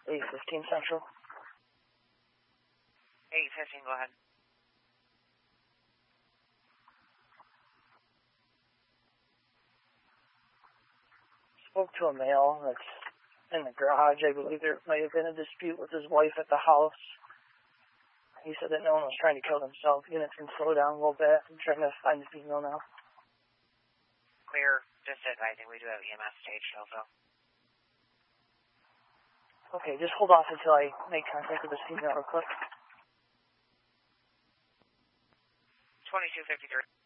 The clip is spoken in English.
815 Central. 815, go ahead. Spoke to a male that's in the garage. I believe there might have been a dispute with his wife at the house. He said that no one was trying to kill himself. Units can slow down a little bit. I'm trying to find the female now. Clear. Just advising, we do have EMS staged also. Okay, just hold off until I make contact with this female real quick. 2253.